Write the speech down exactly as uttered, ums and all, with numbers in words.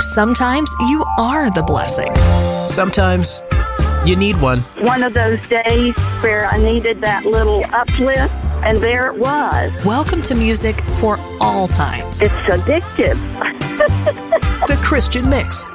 Sometimes you are the blessing. Sometimes you need one. One of those days where I needed that little uplift, and there it was. Welcome to music for all times. It's addictive. The Christian Mix